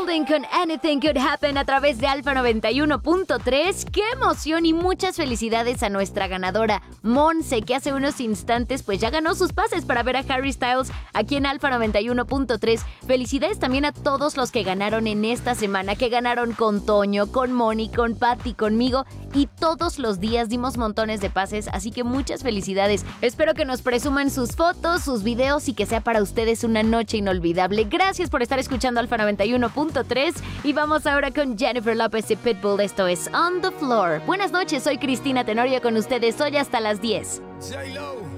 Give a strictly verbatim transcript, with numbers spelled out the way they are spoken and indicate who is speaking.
Speaker 1: Golden con Anything Could Happen a través de Alfa noventa y uno punto tres. ¡Qué emoción! Y muchas felicidades a nuestra ganadora, Monse, que hace unos instantes pues ya ganó sus pases para ver a Harry Styles aquí en Alfa noventa y uno punto tres. Felicidades también a todos los que ganaron en esta semana, que ganaron con Toño, con Moni, con Patty, conmigo, y todos los días dimos montones de pases, así que muchas felicidades. Espero que nos presuman sus fotos, sus videos y que sea para ustedes una noche inolvidable. Gracias por estar escuchando Alfa noventa y uno punto tres y vamos ahora con Jennifer López y Pitbull. Esto es On the Floor. Buenas noches, soy Cristina Tenorio con ustedes hoy hasta las diez.
Speaker 2: J-Lo.